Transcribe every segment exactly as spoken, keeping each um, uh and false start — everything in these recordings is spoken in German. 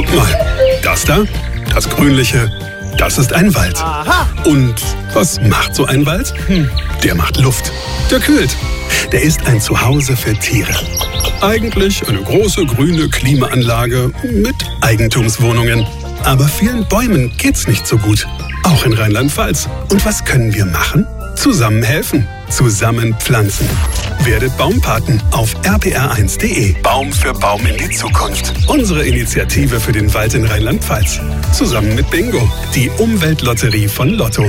mal. Das da, das Grünliche, das ist ein Wald. Aha. Und was macht so ein Wald? Hm, der macht Luft. Der kühlt. Der ist ein Zuhause für Tiere. Eigentlich eine große grüne Klimaanlage mit Eigentumswohnungen. Aber vielen Bäumen geht's nicht so gut. Auch in Rheinland-Pfalz. Und was können wir machen? Zusammen helfen. Zusammen pflanzen. Werdet Baumpaten auf r p r eins punkt d e. Baum für Baum in die Zukunft. Unsere Initiative für den Wald in Rheinland-Pfalz. Zusammen mit Bingo, die Umweltlotterie von Lotto.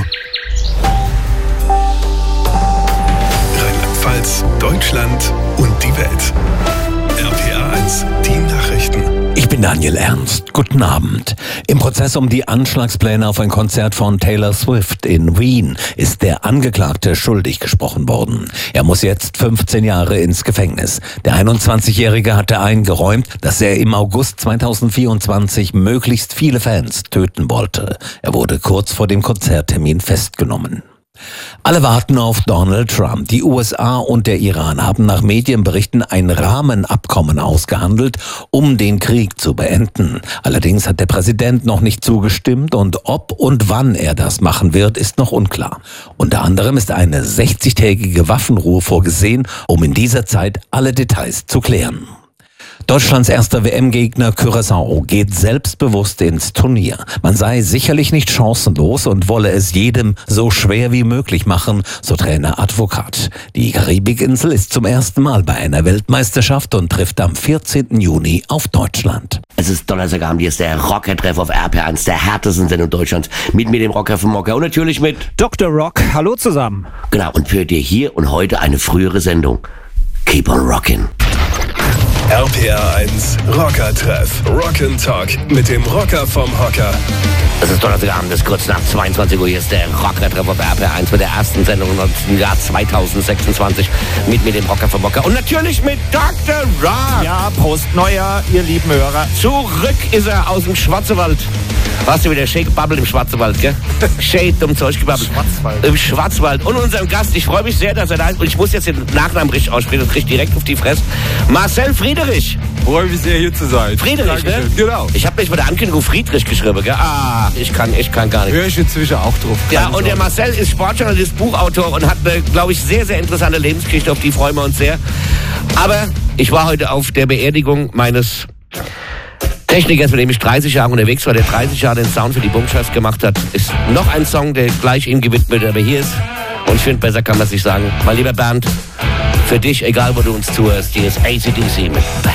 Rheinland-Pfalz, Deutschland und die Welt. R P R eins, die Nachrichten. Ich bin Daniel Ernst. Guten Abend. Im Prozess um die Anschlagspläne auf ein Konzert von Taylor Swift in Wien ist der Angeklagte schuldig gesprochen worden. Er muss jetzt fünfzehn Jahre ins Gefängnis. Der einundzwanzigjährige hatte eingeräumt, dass er im August zweitausendvierundzwanzig möglichst viele Fans töten wollte. Er wurde kurz vor dem Konzerttermin festgenommen. Alle warten auf Donald Trump. Die U S A und der Iran haben nach Medienberichten ein Rahmenabkommen ausgehandelt, um den Krieg zu beenden. Allerdings hat der Präsident noch nicht zugestimmt und ob und wann er das machen wird, ist noch unklar. Unter anderem ist eine sechzigtägige Waffenruhe vorgesehen, um in dieser Zeit alle Details zu klären. Deutschlands erster W M-Gegner Curaçao geht selbstbewusst ins Turnier. Man sei sicherlich nicht chancenlos und wolle es jedem so schwer wie möglich machen, so Trainer Advokat. Die Karibikinsel ist zum ersten Mal bei einer Weltmeisterschaft und trifft am vierzehnten Juni auf Deutschland. Es ist Donnerstagabend, hier ist der Rocker-Treff auf R P R eins, der härtesten Sendung Deutschlands. Mit mir, dem Rocker vom Mocker und natürlich mit Doktor Rock, hallo zusammen. Genau, und für dir hier und heute eine frühere Sendung. Keep on rockin'. R P R eins Rocker-Treff. Rock'n'Talk mit dem Rocker vom Hocker. Es ist Donnerstagabend, es ist kurz nach zweiundzwanzig Uhr. Hier ist der Rocker-Treff auf R P R eins mit der ersten Sendung im Jahr zweitausendsechsundzwanzig. Mit mir, dem Rocker vom Mocker und natürlich mit Doktor Rock. Ja, Prost Neujahr, ihr lieben Hörer. Zurück ist er aus dem Schwarzwald. Warst du wieder Shake Bubble im Schwarzwald, gell? Shade, dumm Zeug gebabbelt. Schwarzwald. Im Schwarzwald. Und unserem Gast, ich freue mich sehr, dass er da ist. Und ich muss jetzt den Nachnamen richtig aussprechen, das kriegt direkt auf die Fresse. Marcel Friedrich. Freue mich sehr, hier zu sein. Friedrich, ne? Genau. Ich habe mich bei der Ankündigung Friedrich geschrieben, gell? Ah, ich kann, ich kann gar nicht. Höre ich inzwischen auch drauf. Ja, und der Marcel ist Sportjournalist, Buchautor und hat eine, glaube ich, sehr, sehr interessante Lebensgeschichte, auf die freuen wir uns sehr. Aber ich war heute auf der Beerdigung meines Technikers, mit dem ich dreißig Jahre unterwegs war, der dreißig Jahre den Sound für die Bumscheiß gemacht hat. Ist noch ein Song, der gleich ihm gewidmet wird, aber hier ist, und ich finde, besser kann man es nicht sagen. Mein lieber Bernd, für dich, egal wo du uns zuhörst, hier ist A C D C mit Bad.